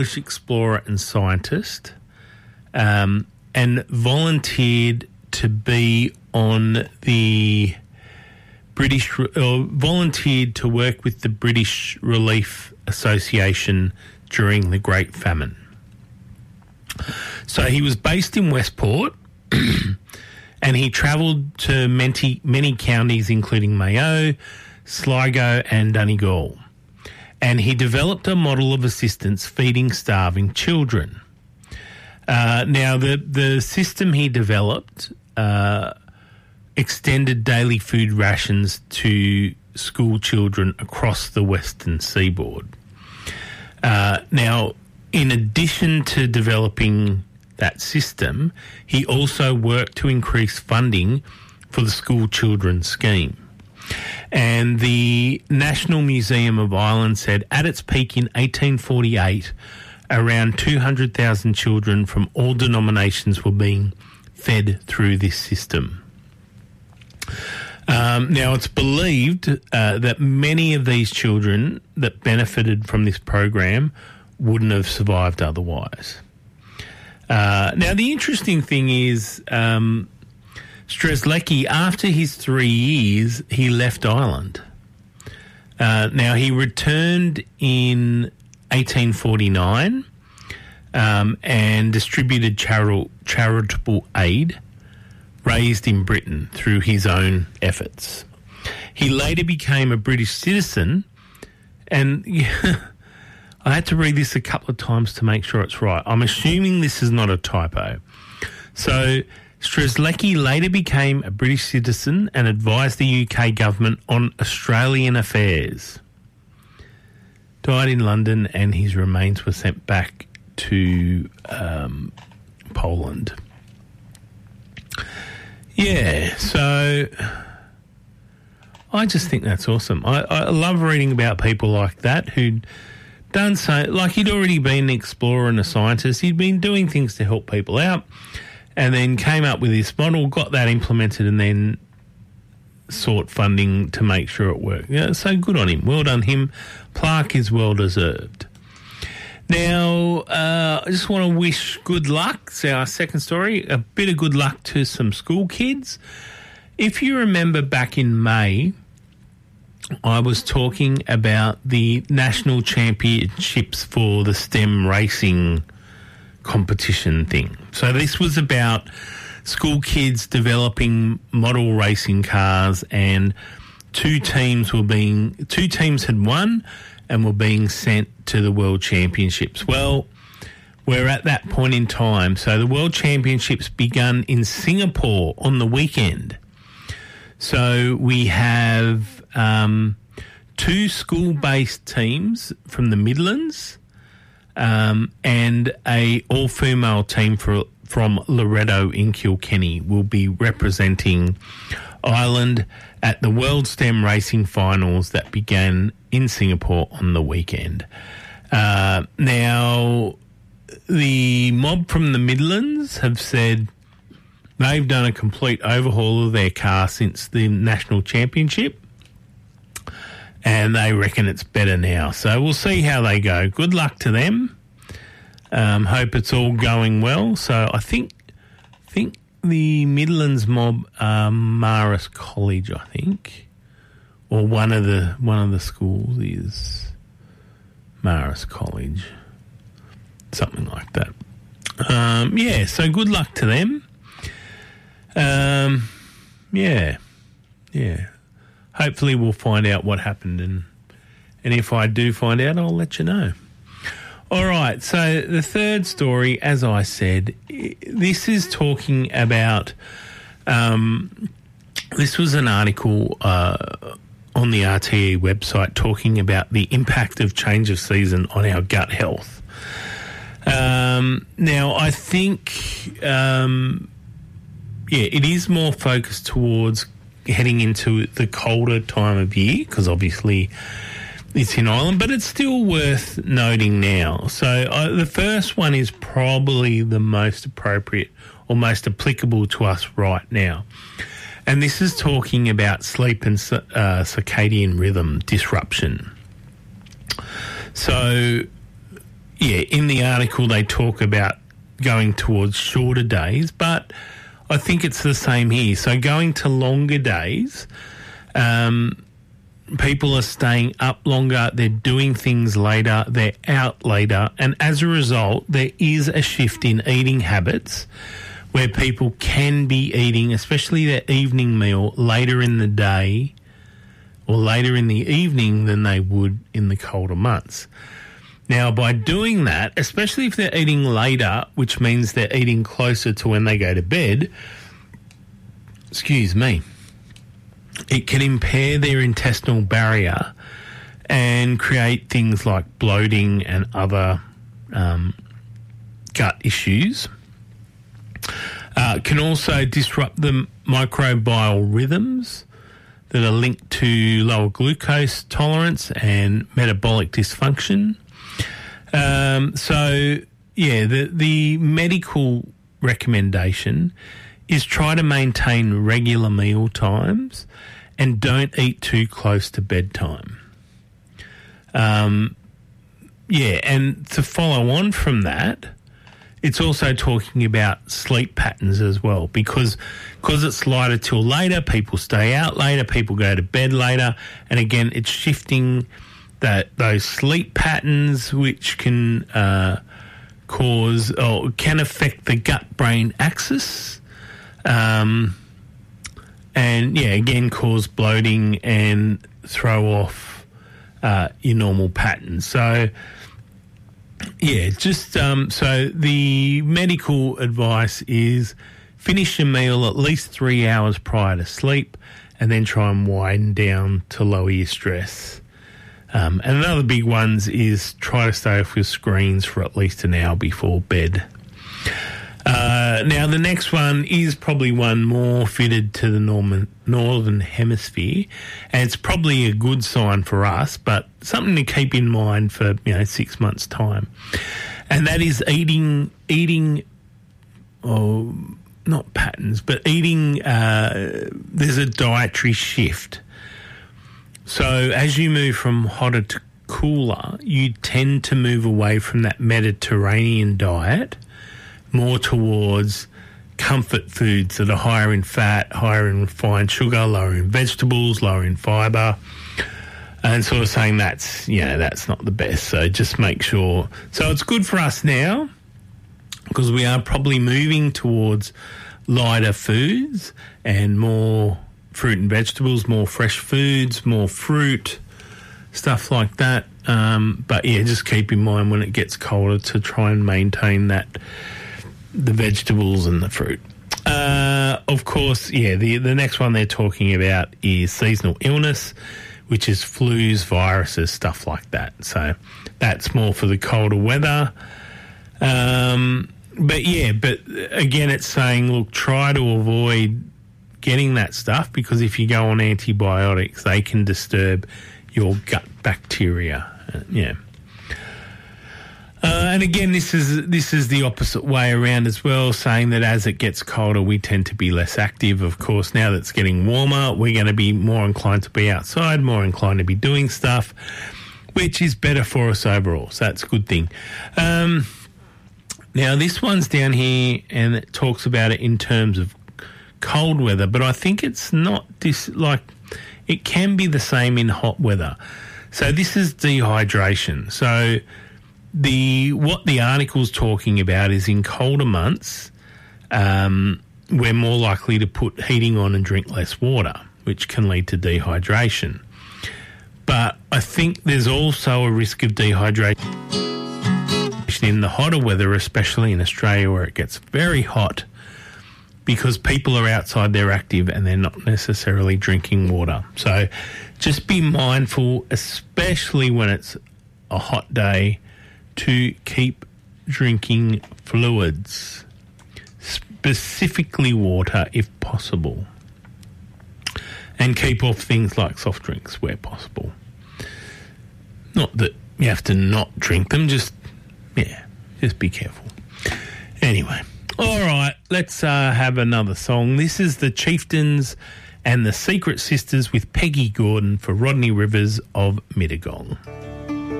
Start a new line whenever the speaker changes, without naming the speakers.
British explorer and scientist, and volunteered to be on the volunteered to work with the British Relief Association during the Great Famine. So he was based in Westport and he travelled to many counties including Mayo, Sligo and Donegal. And he developed a model of assistance feeding starving children. Now, the system he developed extended daily food rations to school children across the western seaboard. Now, in addition to developing that system, he also worked to increase funding for the school children scheme. And the National Museum of Ireland said at its peak in 1848, around 200,000 children from all denominations were being fed through this system. Now, it's believed that many of these children that benefited from this program wouldn't have survived otherwise. Now, the interesting thing is Strzelecki, after his 3 years, he left Ireland. Now, he returned in 1849 and distributed charitable aid raised in Britain through his own efforts. He later became a British citizen, and I had to read this a couple of times to make sure it's right. I'm assuming this is not a typo. So Strzelecki later became a British citizen and advised the UK government on Australian affairs. Died in London and his remains were sent back to Poland. Yeah, so I just think that's awesome. I love reading about people like that who'd done so, like he'd already been an explorer and a scientist. He'd been doing things to help people out and then came up with this model, got that implemented and then sought funding to make sure it worked. Yeah, so good on him. Well done him. Plaque is well deserved. Now, I just want to wish good luck. So our second story, a bit of good luck to some school kids. If you remember back in May, I was talking about the national championships for the STEM racing competition thing. So this was about school kids developing model racing cars, and two teams had won and were being sent to the World Championships. Well, we're at that point in time. So the World Championships begun in Singapore on the weekend. So we have two school-based teams from the Midlands and a all-female team from Loreto in Kilkenny will be representing Ireland at the World STEM Racing Finals that began in Singapore on the weekend. Now, the mob from the Midlands have said they've done a complete overhaul of their car since the national championship, and they reckon it's better now. So we'll see how they go. Good luck to them. Hope it's all going well. So I think the Midlands mob are Maris College, I think, or one of the schools is Maris College, something like that. Yeah, so good luck to them. Yeah. Hopefully we'll find out what happened, and if I do find out, I'll let you know. All right, so the third story, as I said, this is talking about, this was an article on the RTE website talking about the impact of change of season on our gut health. Now, I think, it is more focused towards heading into the colder time of year because obviously it's in Ireland, but it's still worth noting now. So the first one is probably the most appropriate or most applicable to us right now. And this is talking about sleep and circadian rhythm disruption. So, in the article they talk about going towards shorter days, but I think it's the same here. So going to longer days, people are staying up longer, they're doing things later, they're out later, and as a result, there is a shift in eating habits where people can be eating, especially their evening meal, later in the day or later in the evening than they would in the colder months. Now, by doing that, especially if they're eating later, which means they're eating closer to when they go to bed, it can impair their intestinal barrier and create things like bloating and other gut issues. Can also disrupt the microbial rhythms that are linked to lower glucose tolerance and metabolic dysfunction. The medical recommendation is try to maintain regular meal times and don't eat too close to bedtime. And to follow on from that, it's also talking about sleep patterns as well, because it's lighter till later, people stay out later, people go to bed later, and again, it's shifting those sleep patterns, which can cause or can affect the gut-brain axis, and again, cause bloating and throw off your normal patterns. So, so the medical advice is finish your meal at least 3 hours prior to sleep, and then try and wind down to lower your stress. And another big ones is try to stay off your screens for at least an hour before bed. Now, the next one is probably one more fitted to the northern hemisphere, and it's probably a good sign for us, but something to keep in mind for 6 months' time, and that is eating. Not patterns, but eating. There's a dietary shift. So as you move from hotter to cooler, you tend to move away from that Mediterranean diet, more towards comfort foods that are higher in fat, higher in refined sugar, lower in vegetables, lower in fibre, and sort of saying that's not the best. So just make sure. So it's good for us now because we are probably moving towards lighter foods and more fruit and vegetables, more fresh foods, more fruit, stuff like that. But just keep in mind when it gets colder to try and maintain the vegetables and the fruit. Of course, the next one they're talking about is seasonal illness, which is flus, viruses, stuff like that. So that's more for the colder weather. But again, it's saying, look, try to avoid getting that stuff, because if you go on antibiotics, they can disturb your gut bacteria. And again, this is the opposite way around as well, saying that as it gets colder, we tend to be less active. Of course, now that it's getting warmer, we're going to be more inclined to be outside, more inclined to be doing stuff, which is better for us overall. So that's a good thing. Now, this one's down here, and it talks about it in terms of cold weather, but I think it's not it can be the same in hot weather. So this is dehydration. So what the article's talking about is in colder months, we're more likely to put heating on and drink less water, which can lead to dehydration. But I think there's also a risk of dehydration in the hotter weather, especially in Australia where it gets very hot, because people are outside, they're active, and they're not necessarily drinking water. So just be mindful, especially when it's a hot day, to keep drinking fluids, specifically water if possible, and keep off things like soft drinks where possible. Not that you have to not drink them, just be careful. Anyway. All right, let's have another song. This is the Chieftains and the Secret Sisters with Peggy Gordon for Rodney Rivers of Mittagong.